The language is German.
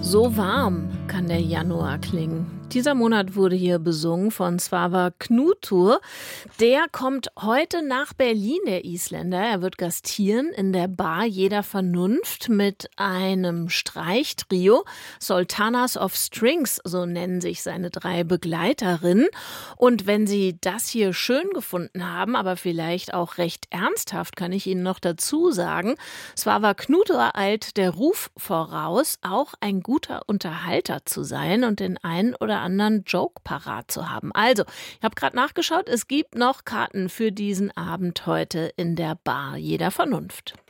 So warm kann der Januar klingen. Dieser Monat wurde hier besungen von Svavar Knútur. Der kommt heute nach Berlin, der Isländer. Er wird gastieren in der Bar Jeder Vernunft mit einem Streichtrio. Sultanas of Strings, so nennen sich seine 3 Begleiterinnen. Und wenn Sie das hier schön gefunden haben, aber vielleicht auch recht ernsthaft, kann ich Ihnen noch dazu sagen, Svavar Knútur eilt der Ruf voraus, auch ein guter Unterhalter zu sein und den einen oder anderen Joke parat zu haben. Also, ich habe gerade nachgeschaut, es gibt noch Karten für diesen Abend heute in der Bar Jeder Vernunft.